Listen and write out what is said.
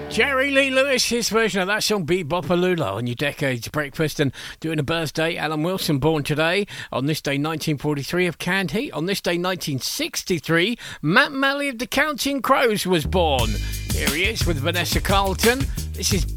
Jerry Lee Lewis, his version of that song, Beat Bopalula, on your Decades Breakfast. And doing a birthday, Alan Wilson, born today. On this day, 1943, of Canned Heat. On this day, 1963, Matt Malley of the Counting Crows was born. Here he is with Vanessa Carlton. This is